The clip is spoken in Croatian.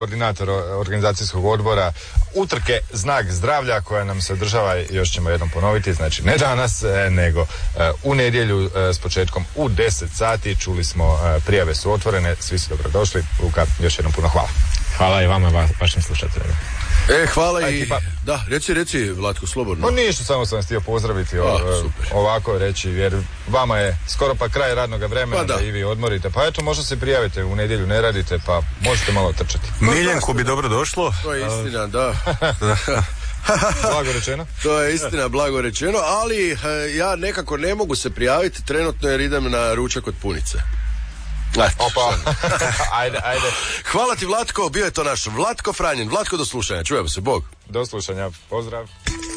koordinator organizacijskog odbora utrke Znak zdravlja koja nam se održava, još ćemo jednom ponoviti, znači ne danas, nego u nedjelju s početkom u 10 sati. Čuli smo, prijave su otvorene, svi su dobrodošli. Luka, još jednom puno hvala. Hvala i vama, vašim slušateljima. Hvala i... Da, reci, Vlatko, slobodno. No ništa, samo sam vas htio pozdraviti, ovako reći, jer vama je skoro pa kraj radnog vremena, da i vi odmorite. Pa eto, možda se prijavite, u nedjelju ne radite, pa možete malo trčati. Miljenku bi dobro došlo. To je istina, da. Blago rečeno. To je istina, blago rečeno, ali ja nekako ne mogu se prijaviti trenutno jer idem na ručak od punice. Opa, ajde. Hvala ti, Vlatko, bio je to naš Vlatko Franjen. Vlatko, do slušanja, čujemo se, Bog. Do slušanja, pozdrav.